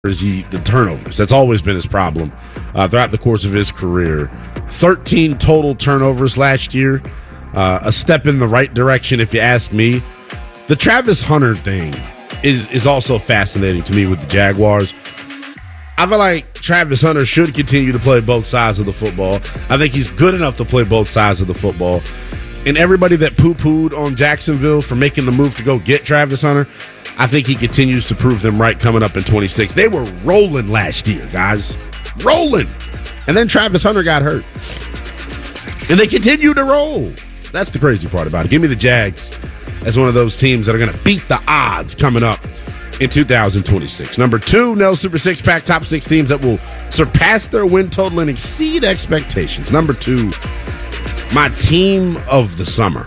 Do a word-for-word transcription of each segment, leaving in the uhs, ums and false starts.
is he the turnovers. That's always been his problem uh, throughout the course of his career. thirteen total turnovers last year. Uh, a step in the right direction, if you ask me. The Travis Hunter thing is, is also fascinating to me with the Jaguars. I feel like Travis Hunter should continue to play both sides of the football. I think he's good enough to play both sides of the football. And everybody that poo-pooed on Jacksonville for making the move to go get Travis Hunter, I think he continues to prove them right coming up in twenty-six. They were rolling last year, guys. Rolling. And then Travis Hunter got hurt. And they continue to roll. That's the crazy part about it. Give me the Jags as one of those teams that are going to beat the odds coming up in two thousand twenty-six. Number two, Nell Super Six Pack, top six teams that will surpass their win total and exceed expectations. Number two, my team of the summer.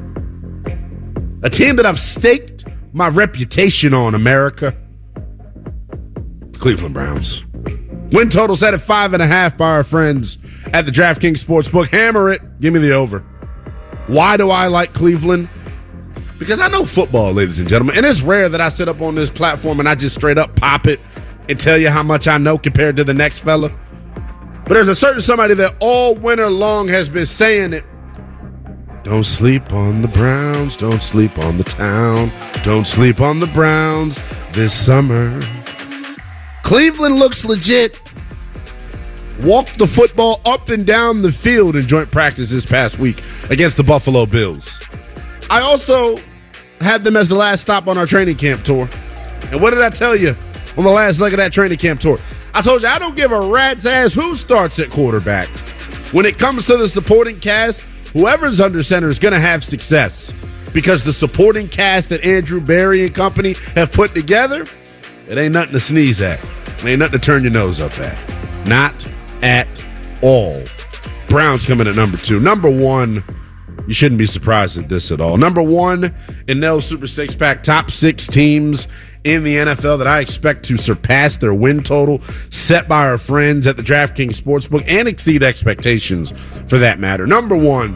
A team that I've staked my reputation on, America. Cleveland Browns. Win total set at five and a half by our friends at the DraftKings Sportsbook. Hammer it. Give me the over. Why do I like Cleveland? Because I know football, ladies and gentlemen, and it's rare that I sit up on this platform and I just straight up pop it and tell you how much I know compared to the next fella. But there's a certain somebody that all winter long has been saying it. Don't sleep on the Browns. Don't sleep on the town. Don't sleep on the Browns this summer. Cleveland looks legit. Walked the football up and down the field in joint practice this past week against the Buffalo Bills. I also had them as the last stop on our training camp tour. And what did I tell you on the last leg of that training camp tour? I told you I don't give a rat's ass who starts at quarterback. When it comes to the supporting cast, whoever's under center is going to have success because the supporting cast that Andrew Berry and company have put together, it ain't nothing to sneeze at. It ain't nothing to turn your nose up at. Not at all. Browns coming at number two. Number one, you shouldn't be surprised at this at all. Number one in Nell's Super Six Pack, top six teams in the N F L that I expect to surpass their win total set by our friends at the DraftKings Sportsbook and exceed expectations for that matter. Number one,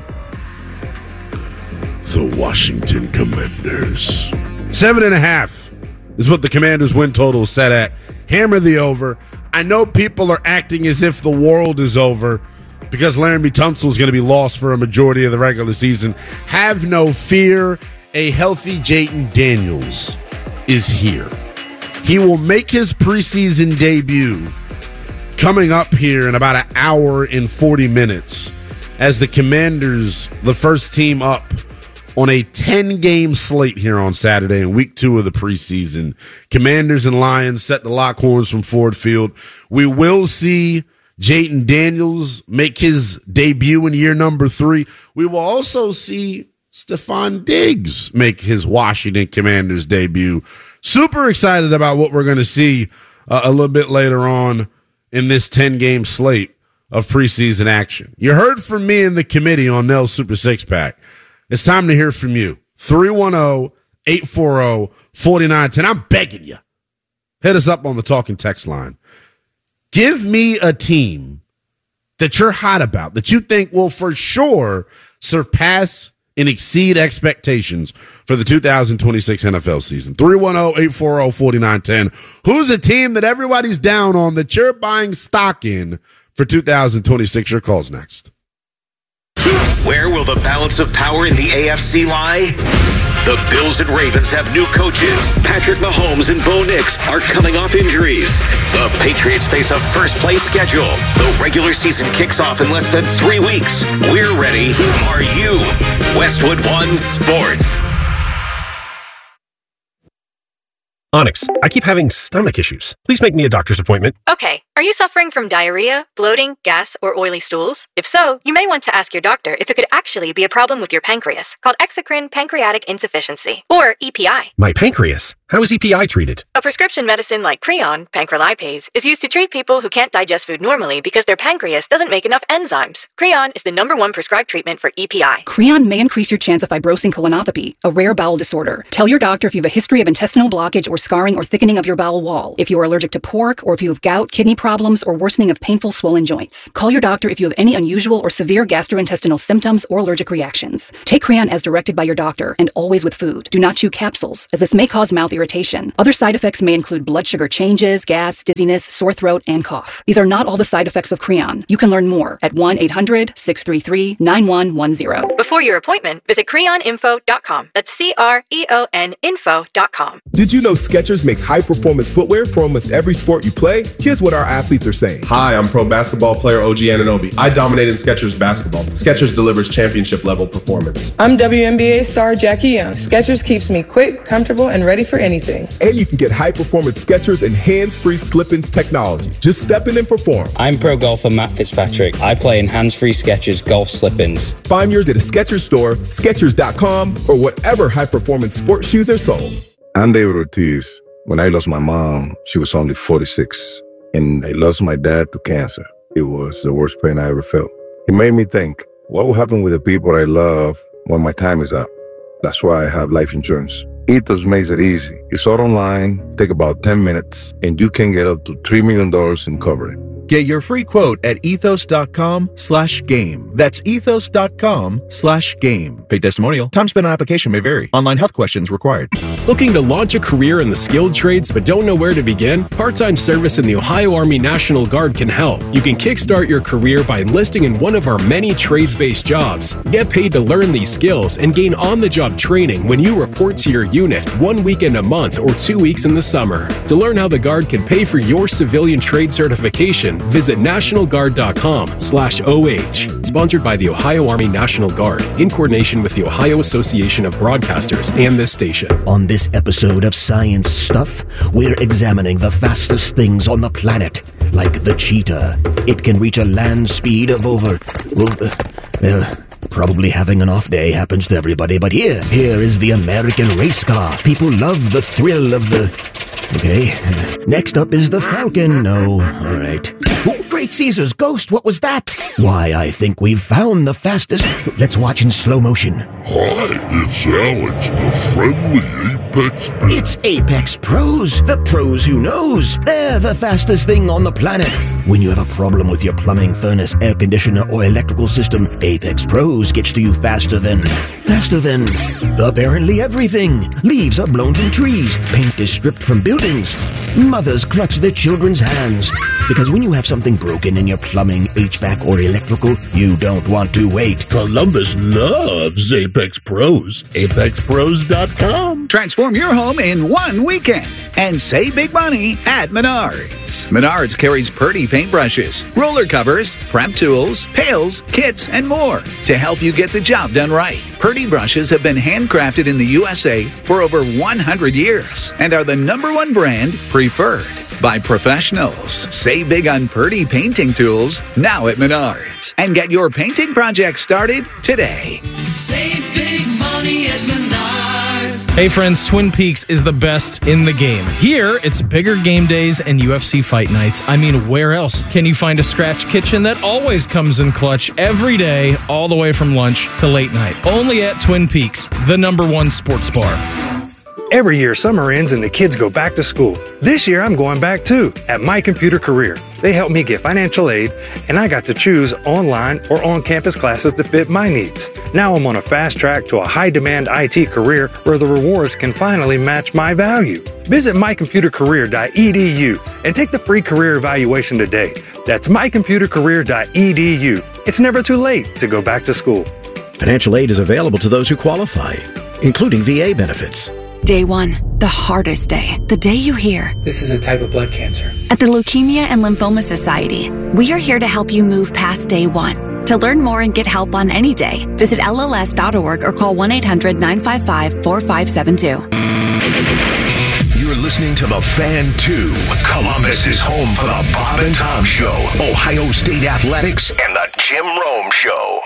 the Washington Commanders. Seven and a half is what the Commanders win total is set at. Hammer the over. I know people are acting as if the world is over because Laramie Tunsil is going to be lost for a majority of the regular season. Have no fear. A healthy Jayden Daniels is here. He will make his preseason debut coming up here in about an hour and forty minutes as the Commanders, the first team up on a ten-game slate here on Saturday in week two of the preseason. Commanders and Lions set the lock horns from Ford Field. We will see Jayden Daniels make his debut in year number three. We will also see Stephon Diggs make his Washington Commanders debut. Super excited about what we're going to see uh, a little bit later on in this ten-game slate of preseason action. You heard from me in the committee on Nell's Super Six Pack. It's time to hear from you. three one zero, eight four zero, four nine one zero. I'm begging you. Hit us up on the talking text line. Give me a team that you're hot about, that you think will for sure surpass and exceed expectations for the two thousand twenty-six N F L season. three one zero, eight four zero, four nine one zero. Who's a team that everybody's down on that you're buying stock in for two thousand twenty-six? Your call's next. Where will the balance of power in the A F C lie? The Bills and Ravens have new coaches. Patrick Mahomes and Bo Nix are coming off injuries. The Patriots face a first-place schedule. The regular season kicks off in less than three weeks. We're ready. Are you? Westwood One Sports. Onyx, I keep having stomach issues. Please make me a doctor's appointment. Okay. Are you suffering from diarrhea, bloating, gas, or oily stools? If so, you may want to ask your doctor if it could actually be a problem with your pancreas, called exocrine pancreatic insufficiency, or E P I. My pancreas? How is E P I treated? A prescription medicine like Creon, pancrelipase, is used to treat people who can't digest food normally because their pancreas doesn't make enough enzymes. Creon is the number one prescribed treatment for E P I. Creon may increase your chance of fibrosing colonopathy, a rare bowel disorder. Tell your doctor if you have a history of intestinal blockage or scarring or thickening of your bowel wall, if you are allergic to pork, or if you have gout, kidney problems, or worsening of painful swollen joints. Call your doctor if you have any unusual or severe gastrointestinal symptoms or allergic reactions. Take Creon as directed by your doctor and always with food. Do not chew capsules, as this may cause mouth irritation. Other side effects may include blood sugar changes, gas, dizziness, sore throat, and cough. These are not all the side effects of Creon. You can learn more at one eight hundred six three three nine one one zero. Before your appointment, visit creon info dot com. That's C R E O N info dot com. Did you know Skechers makes high-performance footwear for almost every sport you play? Here's what our athletes are saying. Hi, I'm pro basketball player O G Anunoby. I dominate in Skechers basketball. Skechers delivers championship-level performance. I'm W N B A star Jackie Young. Skechers keeps me quick, comfortable, and ready for anything. And you can get high-performance Skechers and hands-free slip-ins technology. Just step in and perform. I'm pro golfer Matt Fitzpatrick. I play in hands-free Skechers golf slip-ins. Find yours at a Skechers store, Skechers dot com, or whatever high-performance sports shoes are sold. I'm David Ortiz. When I lost my mom, she was only forty-six, and I lost my dad to cancer. It was the worst pain I ever felt. It made me think, what will happen with the people I love when my time is up? That's why I have life insurance. Ethos makes it easy. It's all online, take about ten minutes, and you can get up to three million dollars in coverage. Get your free quote at ethos.com slash game. That's ethos.com slash game. Paid testimonial. Time spent on application may vary. Online health questions required. Looking to launch a career in the skilled trades but don't know where to begin? Part-time service in the Ohio Army National Guard can help. You can kickstart your career by enlisting in one of our many trades-based jobs. Get paid to learn these skills and gain on-the-job training when you report to your unit one weekend a month or two weeks in the summer. To learn how the Guard can pay for your civilian trade certification, visit nationalguard.com slash OH. Sponsored by the Ohio Army National Guard in coordination with the Ohio Association of Broadcasters and this station. On this episode of Science Stuff, we're examining the fastest things on the planet, like the cheetah. It can reach a land speed of over... Uh, well, probably having an off day happens to everybody, but here, here is the American race car. People love the thrill of the... Okay, next up is the Falcon. No, all right. Oh, Great Caesar's ghost, what was that? Why, I think we've found the fastest... Let's watch in slow motion. Hi, it's Alex, the friendly Apex Pro. It's Apex Pros, the pros who knows. They're the fastest thing on the planet. When you have a problem with your plumbing, furnace, air conditioner, or electrical system, Apex Pros gets to you faster than... Faster than... apparently everything. Leaves are blown from trees. Paint is stripped from buildings. Mothers clutch their children's hands. Because when you have something broken in your plumbing, H V A C, or electrical, you don't want to wait. Columbus loves Apex Pros. Apex Pros dot com. Transform your home in one weekend and save big money at Menards. Menards carries Purdy paintbrushes, roller covers, prep tools, pails, kits, and more to help you get the job done right. Purdy brushes have been handcrafted in the U S A for over one hundred years and are the number one brand preferred by professionals. Save big on Purdy painting tools now at Menards and get your painting project started today. Save big money at Menards. Hey friends, Twin Peaks is the best in the game. Here, it's bigger game days and U F C fight nights. I mean, where else can you find a scratch kitchen that always comes in clutch every day, all the way from lunch to late night? Only at Twin Peaks, the number one sports bar. Every year, summer ends and the kids go back to school. This year, I'm going back too, at My Computer Career. They helped me get financial aid, and I got to choose online or on-campus classes to fit my needs. Now I'm on a fast track to a high-demand I T career where the rewards can finally match my value. Visit my computer career dot e d u and take the free career evaluation today. That's my computer career dot e d u. It's never too late to go back to school. Financial aid is available to those who qualify, including V A benefits. Day one, the hardest day, the day you hear, "This is a type of blood cancer." At the Leukemia and Lymphoma Society, we are here to help you move past day one. To learn more and get help on any day, visit L L S dot org or call one eight hundred nine five five four five seven two. You're listening to The Fan two. Columbus is home for the Bob and Tom Show, Ohio State Athletics, and the Jim Rome Show.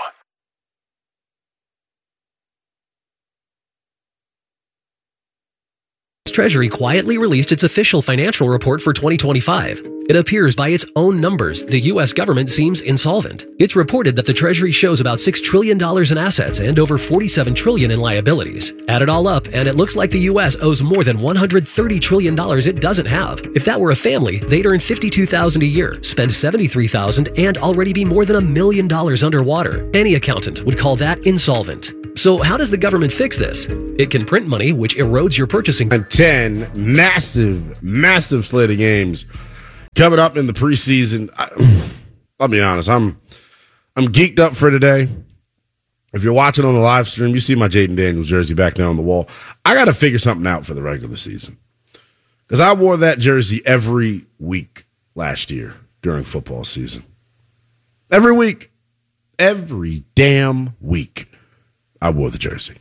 Treasury quietly released its official financial report for twenty twenty-five. It appears by its own numbers, the U S government seems insolvent. It's reported that the Treasury shows about six trillion dollars in assets and over forty-seven trillion dollars in liabilities. Add it all up, and it looks like the U S owes more than one hundred thirty trillion dollars it doesn't have. If that were a family, they'd earn fifty-two thousand dollars a year, spend seventy-three thousand dollars, and already be more than a million dollars underwater. Any accountant would call that insolvent. So how does the government fix this? It can print money, which erodes your purchasing. And ten massive, massive slate of games coming up in the preseason. I, I'll be honest, I'm I'm geeked up for today. If you're watching on the live stream, you see my Jayden Daniels jersey back there on the wall. I got to figure something out for the regular season because I wore that jersey every week last year during football season. Every week. Every damn week. I wore the jersey.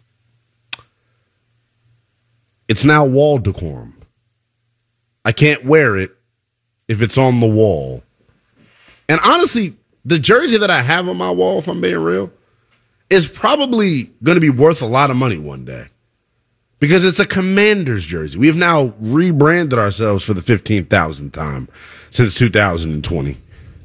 It's now wall decorum. I can't wear it if it's on the wall. And honestly, the jersey that I have on my wall, if I'm being real, is probably going to be worth a lot of money one day because it's a Commanders jersey. We have now rebranded ourselves for the fifteen thousandth time since two thousand twenty.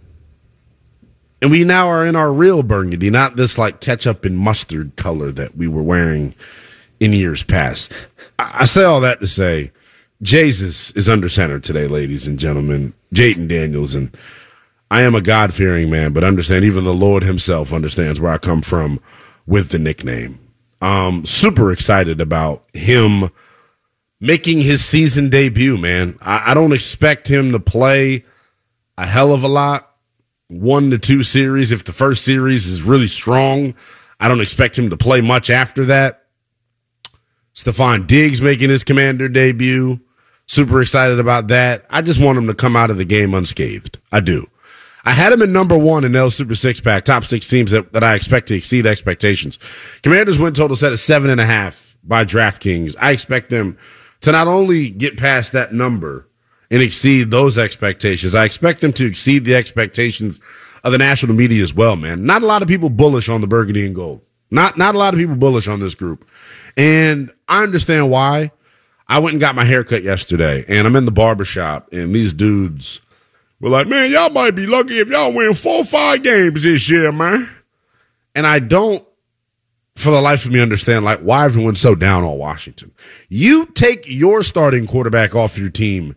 And we now are in our real burgundy, not this like ketchup and mustard color that we were wearing in years past. I, I say all that to say, Jesus is under center today, ladies and gentlemen. Jayden Daniels, and I am a God-fearing man, but understand even the Lord himself understands where I come from with the nickname. Um, super excited about him making his season debut, man. I, I don't expect him to play a hell of a lot. One to two series. If the first series is really strong, I don't expect him to play much after that. Stephon Diggs making his Commander debut. Super excited about that. I just want him to come out of the game unscathed. I do. I had him in number one in L Super Six Pack, top six teams that, that I expect to exceed expectations. Commanders win total set at seven and a half by DraftKings. I expect them to not only get past that number and exceed those expectations, I expect them to exceed the expectations of the national media as well, man. Not a lot of people bullish on the burgundy and gold. Not, not a lot of people bullish on this group. And I understand why. I went and got my hair cut yesterday, and I'm in the barbershop, and these dudes were like, man, y'all might be lucky if y'all win four or five games this year, man. And I don't, for the life of me, understand like why everyone's so down on Washington. You take your starting quarterback off your team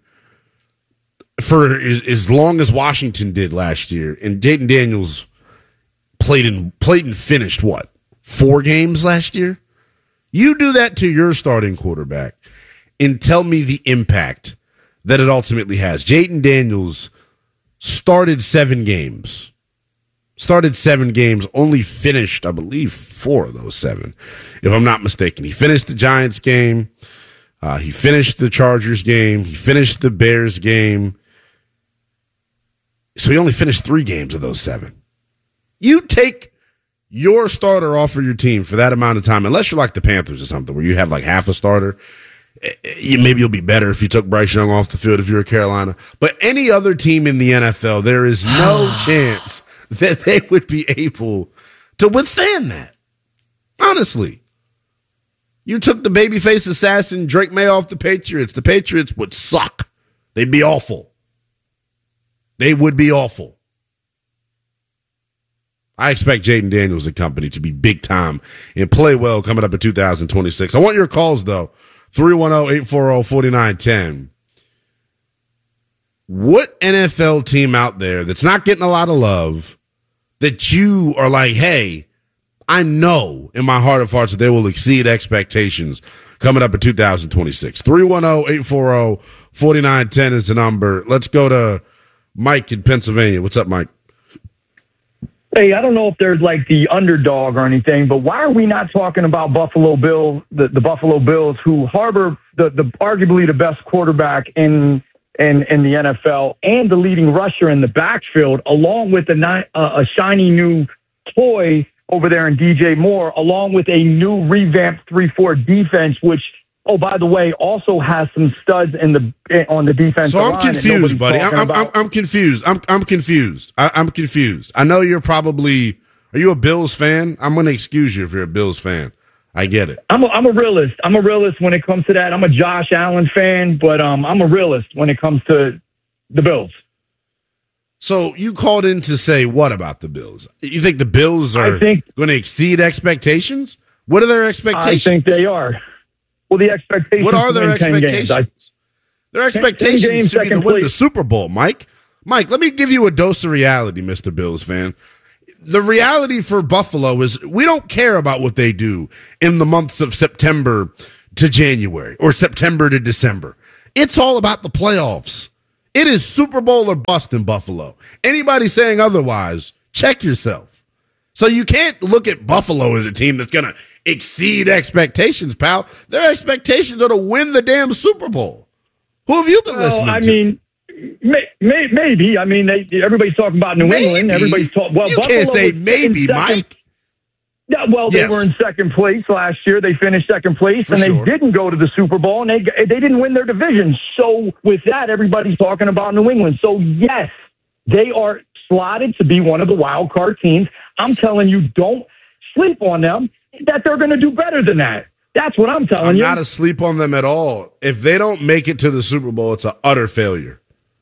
for as, as long as Washington did last year, and Jayden Daniels played and played and finished what, four games last year? You do that to your starting quarterback and tell me the impact that it ultimately has. Jayden Daniels started seven games. Started seven games, only finished, I believe, four of those seven, if I'm not mistaken. He finished the Giants game. Uh, he finished the Chargers game. He finished the Bears game. So he only finished three games of those seven. You take your starter off of your team for that amount of time, unless you're like the Panthers or something, where you have like half a starter. Maybe you'll be better if you took Bryce Young off the field if you're Carolina. But any other team in the N F L, there is no chance that they would be able to withstand that. Honestly. You took the babyface assassin Drake May off the Patriots. The Patriots would suck. They'd be awful. They would be awful. I expect Jayden Daniels and company to be big time and play well coming up in two thousand twenty-six. I want your calls, though. three one zero, eight four zero, four nine one zero. What N F L team out there that's not getting a lot of love that you are like, hey, I know in my heart of hearts that they will exceed expectations coming up in two thousand twenty-six? three one zero, eight four zero, four nine one zero is the number. Let's go to Mike in Pennsylvania. What's up, Mike? Hey, I don't know if there's like the underdog or anything, but why are we not talking about Buffalo Bill, the, the Buffalo Bills, who harbor the, the arguably the best quarterback in in in the N F L and the leading rusher in the backfield, along with a, uh, a shiny new toy over there in D J Moore, along with a new revamped three four defense, which, oh, by the way, also has some studs in the on the defense. So I'm confused, buddy. I'm, I'm, I'm, I'm confused. I'm I'm confused. I, I'm confused. I know you're probably. Are you a Bills fan? I'm going to excuse you if you're a Bills fan. I get it. I'm a, I'm a realist. I'm a realist when it comes to that. I'm a Josh Allen fan, but um, I'm a realist when it comes to the Bills. So you called in to say what about the Bills? You think the Bills are going to exceed expectations? What are their expectations? I think they are. Well, the expectations. What are their expectations? I, their expectations ten games, should be to second win the place. Super Bowl, Mike. Mike, let me give you a dose of reality, Mister Bills fan. The reality for Buffalo is we don't care about what they do in the months of September to January or September to December. It's all about the playoffs. It is Super Bowl or bust in Buffalo. Anybody saying otherwise, check yourself. So you can't look at Buffalo as a team that's going to exceed expectations, pal. Their expectations are to win the damn Super Bowl. Who have you been well, listening I to? mean, may, may, maybe. I mean, they, everybody's talking about New maybe. England. Everybody's talking. Well, you Buffalo can't say was maybe, second, Mike. Yeah, well, they Yes. were in second place last year. They finished second place, For and they sure. didn't go to the Super Bowl, and they they didn't win their division. So with that, everybody's talking about New England. So yes, they are slotted to be one of the wild card teams. I'm telling you, don't sleep on them. That they're going to do better than that. That's what I'm telling I'm you. not asleep on them at all. If they don't make it to the Super Bowl, it's an utter failure.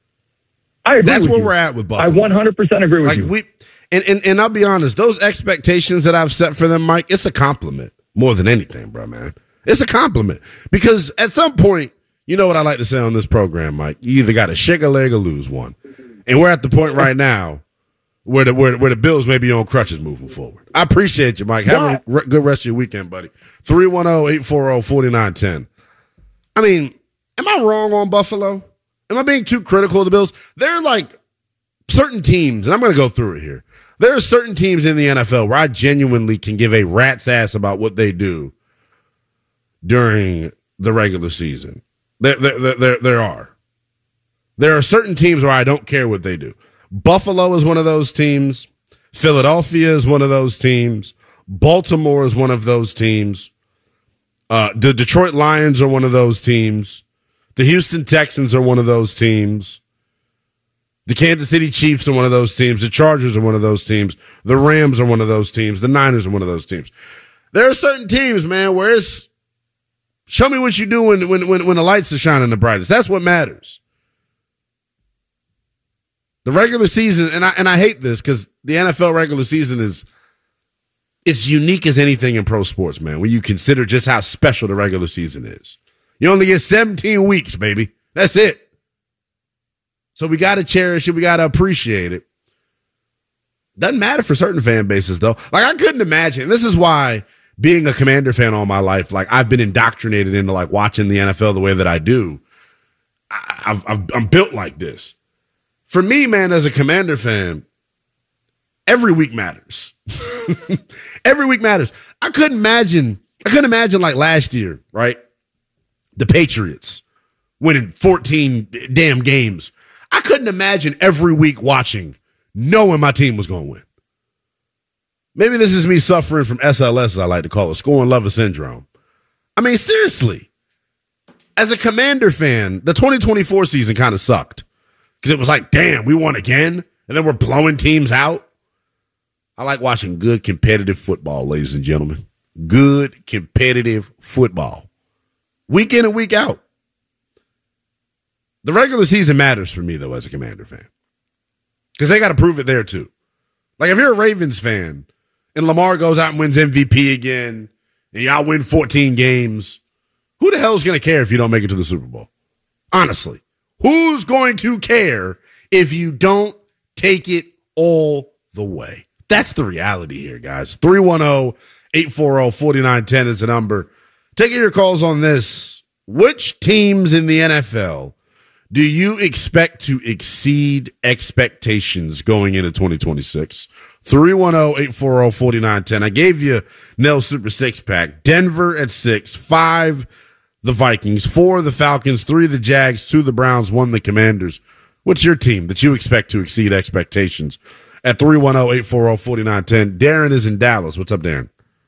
I agree That's with where you. we're at with Buffalo. I one hundred percent agree with like you. we and, and and I'll be honest, those expectations that I've set for them, Mike, it's a compliment more than anything, bro, man. It's a compliment because at some point, you know what I like to say on this program, Mike. You either got to shake a leg or lose one, and we're at the point right now where the where, where the Bills may be on crutches moving forward. I appreciate you, Mike. Have a re- good rest of your weekend, buddy. three one zero, eight four zero, four nine one zero. I mean, am I wrong on Buffalo? Am I being too critical of the Bills? They're like certain teams, and I'm going to go through it here. There are certain teams in the N F L where I genuinely can give a rat's ass about what they do during the regular season. There, there, there, there are. There are certain teams where I don't care what they do. Buffalo is one of those teams. Philadelphia is one of those teams. Baltimore is one of those teams. Uh, the Detroit Lions are one of those teams. The Houston Texans are one of those teams. The Kansas City Chiefs are one of those teams. The Chargers are one of those teams. The Rams are one of those teams. The Niners are one of those teams. There are certain teams, man, where it's show me what you do when, when, when, when the lights are shining the brightest. That's what matters. The regular season, and I and I hate this because the N F L regular season is it's unique as anything in pro sports, man, when you consider just how special the regular season is. You only get seventeen weeks, baby. That's it. So we got to cherish it. We got to appreciate it. Doesn't matter for certain fan bases, though. Like, I couldn't imagine. This is why being a Commander fan all my life, like, I've been indoctrinated into, like, watching the N F L the way that I do. I, I've, I've, I'm built like this. For me, man, as a Commander fan, every week matters. Every week matters. I couldn't imagine, I couldn't imagine, like, last year, right? The Patriots winning fourteen damn games. I couldn't imagine every week watching, knowing my team was going to win. Maybe this is me suffering from S L S, as I like to call it, scoring lover syndrome. I mean, seriously, as a Commander fan, the twenty twenty-four season kind of sucked because it was like, damn, we won again, and then we're blowing teams out. I like watching good competitive football, ladies and gentlemen. Good competitive football. Week in and week out. The regular season matters for me, though, as a Commander fan. Because they got to prove it there, too. Like, if you're a Ravens fan and Lamar goes out and wins M V P again and y'all win fourteen games, who the hell's going to care if you don't make it to the Super Bowl? Honestly. Who's going to care if you don't take it all the way? That's the reality here, guys. three one zero, eight four zero, four nine one zero is the number. Taking your calls on this. Which teams in the N F L do you expect to exceed expectations going into twenty twenty-six? three one zero, eight four zero, four nine one zero. I gave you Nell's Super Six Pack. Denver at six, five the Vikings, four the Falcons, three the Jags, two the Browns, one the Commanders. What's your team that you expect to exceed expectations? At three one zero, eight four zero, four nine one zero. Darren is in Dallas. What's up, Darren?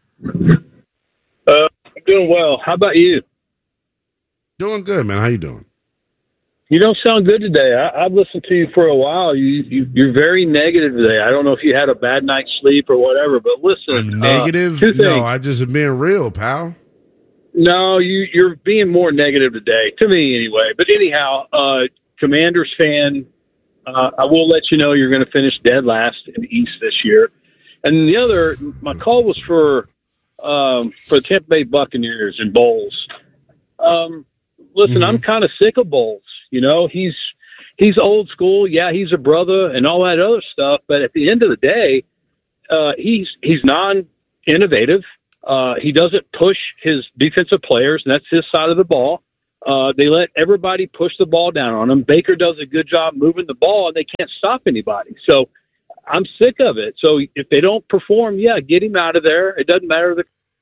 Uh, I'm doing well. How about you? Doing good, man. How you doing? You don't sound good today. I, I've listened to you for a while. You, you, you're very negative today. I don't know if you had a bad night's sleep or whatever, but listen. I'm negative? Uh, no, I just am being real, pal. No, you, you're being more negative today, to me anyway. But anyhow, uh, Commanders fan, Uh, I will let you know you're going to finish dead last in the East this year. And the other, my call was for um, for the Tampa Bay Buccaneers and Bowles. Um, listen, mm-hmm. I'm kind of sick of Bowles. You know, he's he's old school. Yeah, he's a brother and all that other stuff. But at the end of the day, uh, he's he's non-innovative. Uh, he doesn't push his defensive players, and that's his side of the ball. Uh, they let everybody push the ball down on him. Baker does a good job moving the ball, and they can't stop anybody. So I'm sick of it. So if they don't perform, yeah, get him out of there. It doesn't matter.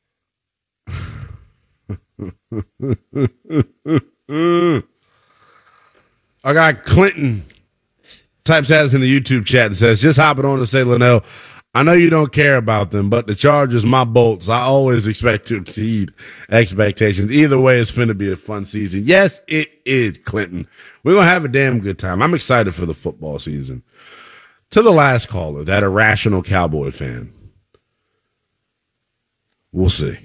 The I got Clinton types as in the YouTube chat and says, just hopping on to say, Linnell, I know you don't care about them, but the Chargers, my Bolts, I always expect to exceed expectations. Either way, it's finna be a fun season. Yes, it is, Clinton. We're going to have a damn good time. I'm excited for the football season. To the last caller, that irrational Cowboy fan. We'll see.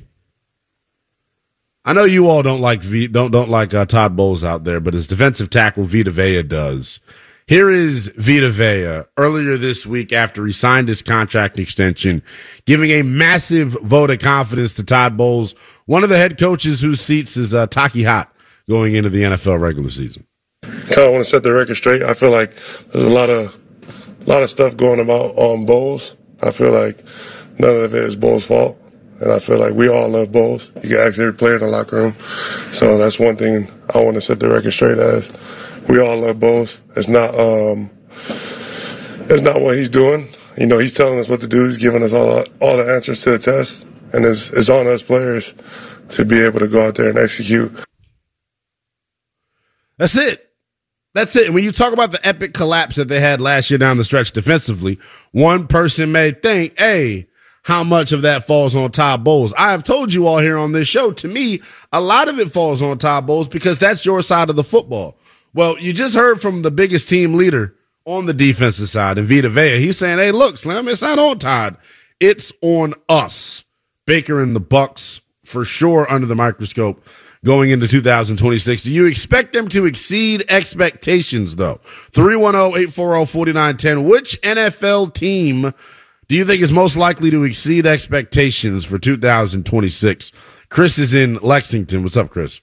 I know you all don't like v, don't don't like uh, Todd Bowles out there, but his defensive tackle Vita Vea does. Here is Vita Vea earlier this week after he signed his contract extension, giving a massive vote of confidence to Todd Bowles, one of the head coaches whose seats is uh, Taki hot going into the N F L regular season. Kind of want to set the record straight. I feel like there's a lot of a lot of stuff going about on Bowles. I feel like none of it is Bowles' fault. And I feel like we all love Bowles. You can ask every player in the locker room. So that's one thing I want to set the record straight as. We all love Bowles. It's not um, it's not what he's doing. You know, he's telling us what to do. He's giving us all all the answers to the test. And it's, it's on us players to be able to go out there and execute. That's it. That's it. And when you talk about the epic collapse that they had last year down the stretch defensively, one person may think, hey, how much of that falls on Todd Bowles? I have told you all here on this show, to me, a lot of it falls on Todd Bowles because that's your side of the football. Well, you just heard from the biggest team leader on the defensive side, in Vita Vea. He's saying, hey, look, Slim, it's not on Todd. It's on us. Baker and the Bucs, for sure, under the microscope going into two thousand twenty-six. Do you expect them to exceed expectations, though? three one zero, eight four zero, four nine one zero. Which N F L team do you think is most likely to exceed expectations for two thousand twenty-six? Chris is in Lexington. What's up, Chris?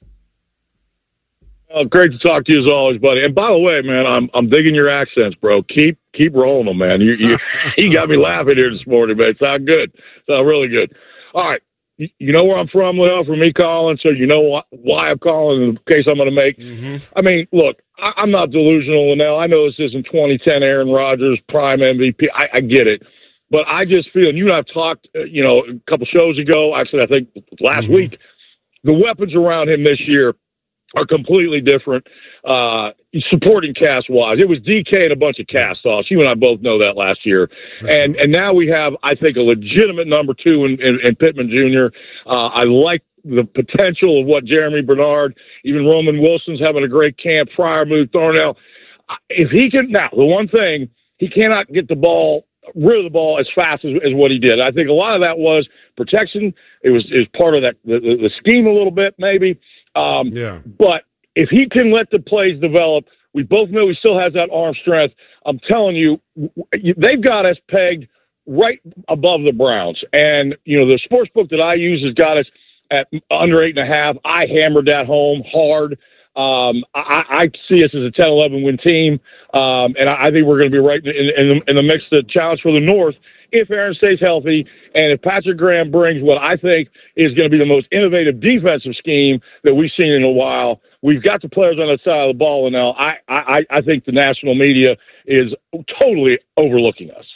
Uh, great to talk to you as always, buddy. And by the way, man, I'm I'm digging your accents, bro. Keep keep rolling them, man. You you, you got me laughing here this morning, man. It sound good. Sound really good. All right. You, you know where I'm from, Linnell, from me calling, so you know wh- why I'm calling in the case I'm going to make. Mm-hmm. I mean, look, I, I'm not delusional, Linnell. I know this isn't twenty ten Aaron Rodgers, prime M V P. I, I get it. But I just feel, and you and I have talked, uh, you know, a couple shows ago, actually, I think last mm-hmm. week, the weapons around him this year are completely different, uh, supporting cast-wise. It was D K and a bunch of cast-offs. You and I both know that last year. Mm-hmm. And and now we have, I think, a legitimate number two in, in, in Pittman Junior Uh, I like the potential of what Jeremy Bernard, even Roman Wilson's having a great camp, Freiermuth, Thornell. If he can, now, the one thing, he cannot get the ball rid of the ball as fast as, as what he did. I think a lot of that was protection. It was is part of that the, the scheme a little bit, maybe. Um, yeah. But if he can let the plays develop, we both know he still has that arm strength. I'm telling you, they've got us pegged right above the Browns. And, you know, the sports book that I use has got us at under eight and a half. I hammered that home hard. Um, I, I see us as a ten eleven win team, um, and I, I think we're going to be right in, in, the, in the mix of the challenge for the North if Aaron stays healthy and if Patrick Graham brings what I think is going to be the most innovative defensive scheme that we've seen in a while. We've got the players on the side of the ball, and now I, I, I think the national media is totally overlooking us.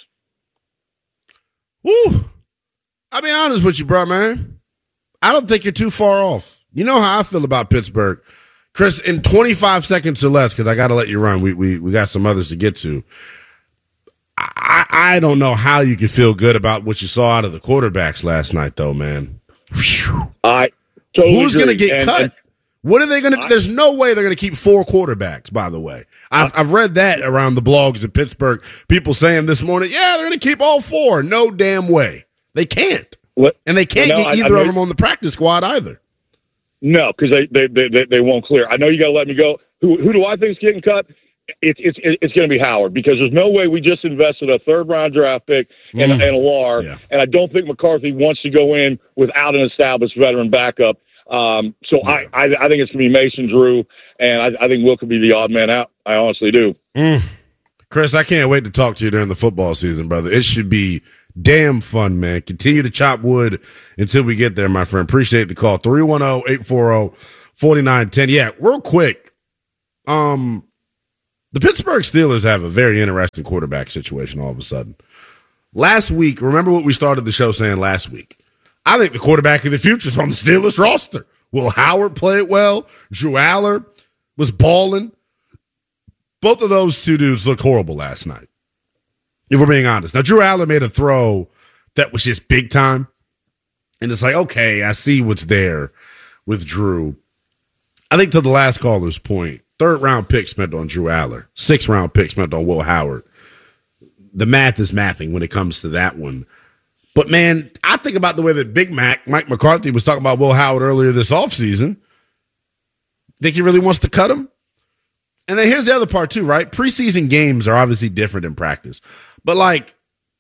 Woo! I'll be honest with you, bro, man. I don't think you're too far off. You know how I feel about Pittsburgh. Chris, in twenty-five seconds or less, because I got to let you run. We, we we got some others to get to. I, I don't know how you can feel good about what you saw out of the quarterbacks last night, though, man. Whew. I totally Who's going to get and, cut? And, what are they going to? There's no way they're going to keep four quarterbacks. By the way, I've, I've read that around the blogs in Pittsburgh. People saying this morning, yeah, they're going to keep all four. No damn way. They can't, what, and they can't well, no, get either I, I of them on the practice squad either. No, because they, they they they won't clear. I know you got to let me go. Who who do I think is getting cut? it's it's it's going to be Howard, because there's no way we just invested a third round draft pick and, Mm. and a L A R, Yeah. and I don't think McCarthy wants to go in without an established veteran backup. Um, so I, I I think it's going to be Mason Drew, and I, I think Will could be the odd man out. I honestly do. Mm. Chris, I can't wait to talk to you during the football season, brother. It should be damn fun, man. Continue to chop wood until we get there, my friend. Appreciate the call. three one zero, eight four zero, four nine one zero. Yeah, real quick. Um, the Pittsburgh Steelers have a very interesting quarterback situation all of a sudden. Last week, remember what we started the show saying last week? I think the quarterback of the future is on the Steelers roster. Will Howard played well. Drew Aller was balling. Both of those two dudes looked horrible last night, if we're being honest. Now, Drew Aller made a throw that was just big time. And it's like, okay, I see what's there with Drew. I think to the last caller's point, third round pick spent on Drew Aller, sixth round pick spent on Will Howard. The math is mathing when it comes to that one. But, man, I think about the way that Big Mac, Mike McCarthy, was talking about Will Howard earlier this offseason. Think he really wants to cut him? And then here's the other part, too, right? Preseason games are obviously different than practice. But, like,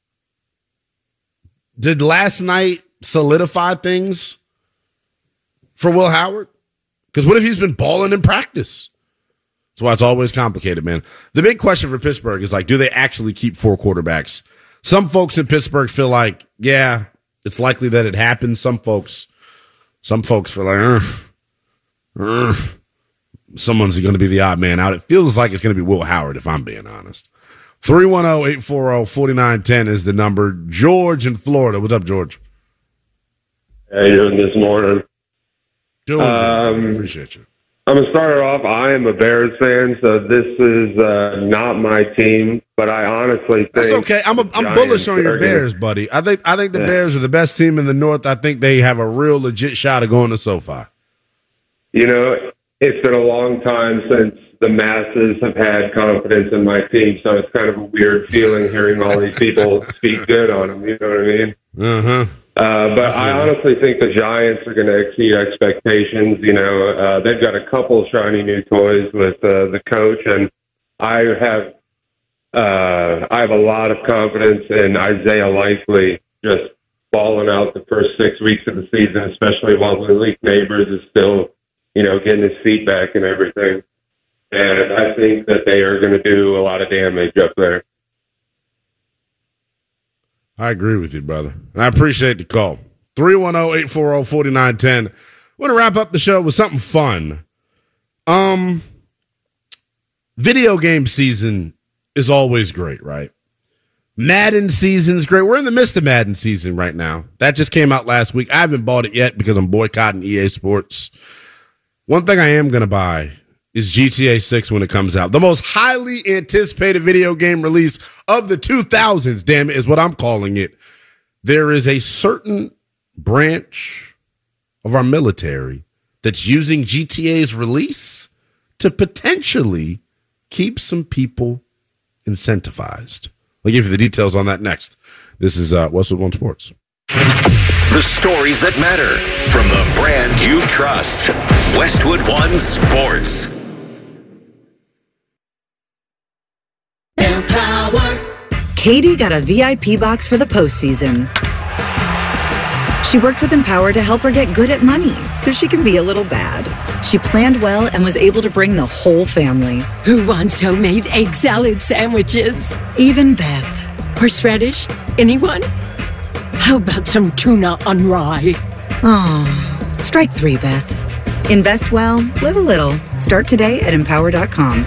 did last night solidify things for Will Howard? Because what if he's been balling in practice? That's why it's always complicated, man. The big question for Pittsburgh is, like, do they actually keep four quarterbacks? Some folks in Pittsburgh feel like, yeah, it's likely that it happens. Some folks, some folks feel like, Ugh, Ugh. someone's going to be the odd man out. It feels like it's going to be Will Howard, if I'm being honest. three one zero, eight four zero, four nine one zero is the number. George in Florida. What's up, George? How you doing this morning? Doing um, good. Appreciate you. I'm going to start it off. I am a Bears fan, so this is uh, not my team, but I honestly think That's okay. I'm a, I'm Giants bullish on your are gonna- Bears, buddy. I think I think the Yeah. Bears are the best team in the North. I think they have a real legit shot of going to SoFi. You know, it's been a long time since the masses have had confidence in my team, so it's kind of a weird feeling hearing all these people speak good on them. You know what I mean? Uh-huh. Uh, but I honestly think the Giants are going to exceed expectations. You know, uh, they've got a couple shiny new toys with uh, the coach, and I have uh, I have a lot of confidence in Isaiah Likely just balling out the first six weeks of the season, especially while Malik Neighbors is still, you know, getting his feet back and everything. And I think that they are going to do a lot of damage up there. I agree with you, brother. And I appreciate the call. three one zero, eight four zero, four nine one zero. I want to wrap up the show with something fun. Um, video game season is always great, right? Madden season's great. We're in the midst of Madden season right now. That just came out last week. I haven't bought it yet because I'm boycotting E A Sports. One thing I am going to buy is G T A six when it comes out. The most highly anticipated video game release of the two thousands, damn it, is what I'm calling it. There is a certain branch of our military that's using G T A's release to potentially keep some people incentivized. I'll give you the details on that next. This is uh, Westwood One Sports. The stories that matter from the brand you trust. Westwood One Sports. Katie got a V I P box for the postseason. She worked with Empower to help her get good at money so she can be a little bad. She planned well and was able to bring the whole family. Who wants homemade egg salad sandwiches? Even Beth. Horseradish? Anyone? How about some tuna on rye? Oh, strike three, Beth. Invest well, live a little. Start today at empower dot com.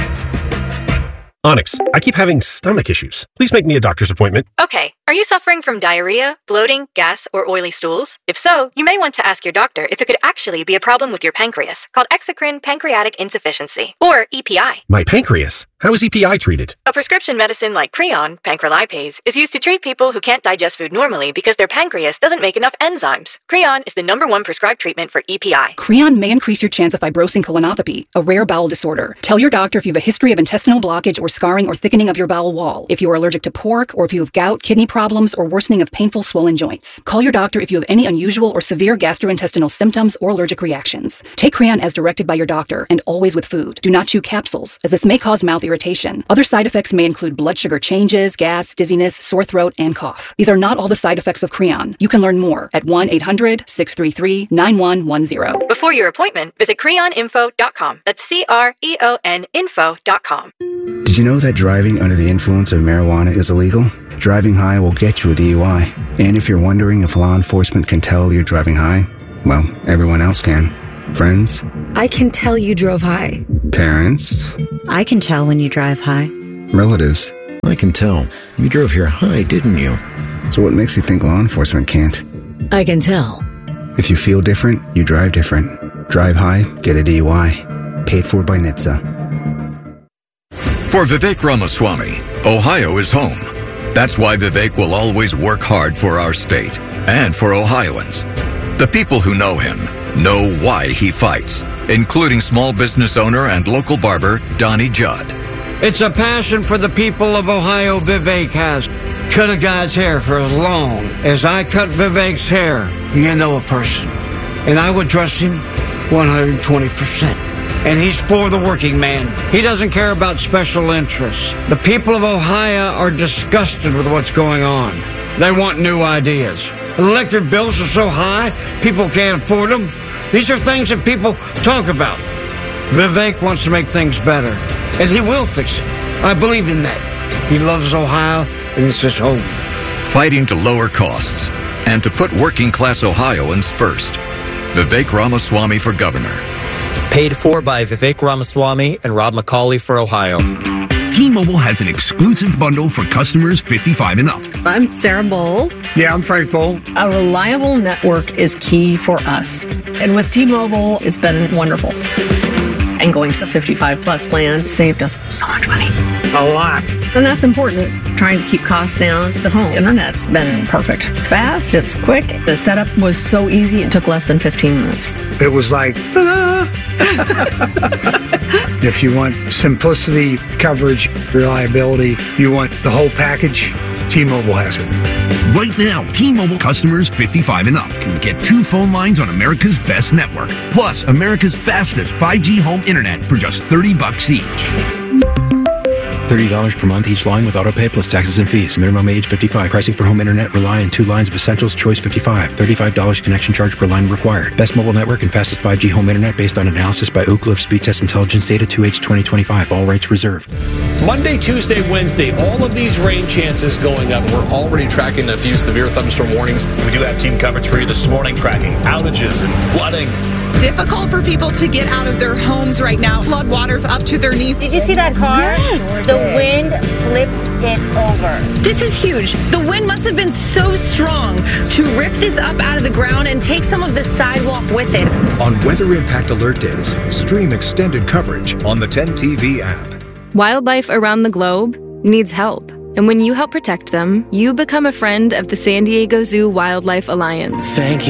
Onyx, I keep having stomach issues. Please make me a doctor's appointment. Okay, are you suffering from diarrhea, bloating, gas, or oily stools? If so, you may want to ask your doctor if it could actually be a problem with your pancreas, called exocrine pancreatic insufficiency, or E P I. My pancreas? How is E P I treated? A prescription medicine like Creon, pancrelipase, is used to treat people who can't digest food normally because their pancreas doesn't make enough enzymes. Creon is the number one prescribed treatment for E P I. Creon may increase your chance of fibrosing colonopathy, a rare bowel disorder. Tell your doctor if you have a history of intestinal blockage or scarring or thickening of your bowel wall, if you are allergic to pork, or if you have gout, kidney problems, or worsening of painful swollen joints. Call your doctor if you have any unusual or severe gastrointestinal symptoms or allergic reactions. Take Creon as directed by your doctor and always with food. Do not chew capsules, as this may cause mouth irritation. irritation. Other side effects may include blood sugar changes, gas, dizziness, sore throat, and cough. These are not all the side effects of Creon. You can learn more at one eight hundred, six three three, nine one one zero. Before your appointment, visit creon info dot com. That's C R E O N info dot com. Did you know that driving under the influence of marijuana is illegal? Driving high will get you a D U I. And if you're wondering if law enforcement can tell you're driving high, well, everyone else can. Friends? I can tell you drove high. Parents? I can tell when you drive high. Relatives? I can tell. You drove here high, didn't you? So what makes you think law enforcement can't? I can tell. If you feel different, you drive different. Drive high, get a D U I. Paid for by N H T S A. For Vivek Ramaswamy, Ohio is home. That's why Vivek will always work hard for our state and for Ohioans. The people who know him know why he fights, including small business owner and local barber Donnie Judd. It's a passion for the people of Ohio Vivek has. Cut a guy's hair for as long as I cut Vivek's hair. You know a person. And I would trust him one hundred twenty percent. And he's for the working man. He doesn't care about special interests. The people of Ohio are disgusted with what's going on. They want new ideas. Electric bills are so high, people can't afford them. These are things that people talk about. Vivek wants to make things better, and he will fix it. I believe in that. He loves Ohio, and it's his home. Fighting to lower costs and to put working class Ohioans first. Vivek Ramaswamy for governor. Paid for by Vivek Ramaswamy and Rob McCauley for Ohio. T-Mobile has an exclusive bundle for customers fifty-five and up. I'm Sarah Bowl. Yeah, I'm Frank Bowl. A reliable network is key for us. And with T-Mobile, it's been wonderful. And going to the fifty-five plus plan saved us so much money. A lot. And that's important. Trying to keep costs down. The home internet's been perfect. It's fast, it's quick. The setup was so easy, it took less than fifteen minutes. It was like, ta-da! If you want simplicity, coverage, reliability, you want the whole package, T-Mobile has it. Right now, T-Mobile customers fifty-five and up can get two phone lines on America's best network, plus America's fastest five G home internet for just thirty bucks each. thirty dollars per month each line with autopay plus taxes and fees. Minimum age fifty-five. Pricing for home internet rely on two lines of essentials. Choice fifty-five. thirty-five dollars connection charge per line required. Best mobile network and fastest five G home internet based on analysis by Ookla of Speed Test Intelligence data two H twenty twenty-five. All rights reserved. Monday, Tuesday, Wednesday, all of these rain chances going up. We're already tracking a few severe thunderstorm warnings. We do have team coverage for you this morning, tracking outages and flooding. Difficult for people to get out of their homes right now. Flood waters up to their knees. Did you see that car? Yes. The wind flipped it over. This is huge. The wind must have been so strong to rip this up out of the ground and take some of the sidewalk with it. On Weather Impact Alert Days, stream extended coverage on the ten T V app. Wildlife around the globe needs help. And when you help protect them, you become a friend of the San Diego Zoo Wildlife Alliance. Thank